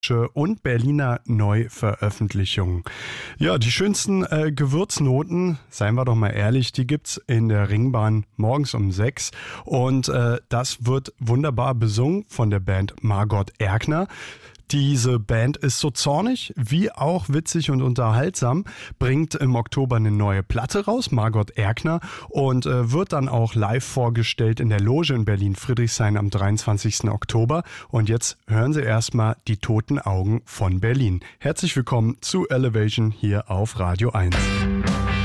und Berliner Neuveröffentlichungen. Ja, die schönsten Gewürznoten, seien wir doch mal ehrlich, die gibt's in der Ringbahn morgens um 6 und das wird wunderbar besungen von der Band Margot Erkner. Diese Band ist so zornig wie auch witzig und unterhaltsam, bringt im Oktober eine neue Platte raus, Margot Erkner, und wird dann auch live vorgestellt in der Loge in Berlin-Friedrichshain am 23. Oktober. Und jetzt hören Sie erstmal die Toten Augen von Berlin. Herzlich willkommen zu Elevation hier auf Radio 1.